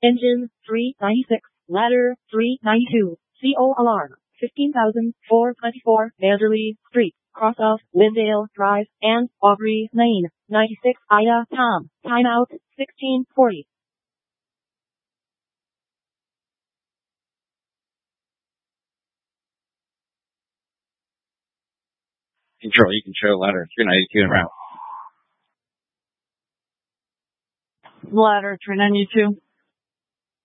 Engine 396, ladder 392, CO alarm 15,424 Vanderlei Street, cross of Lyndale Drive and Aubrey Lane, 96 Ida Tom, timeout 1640. Control, you can show ladder 392 en route. Ladder 392.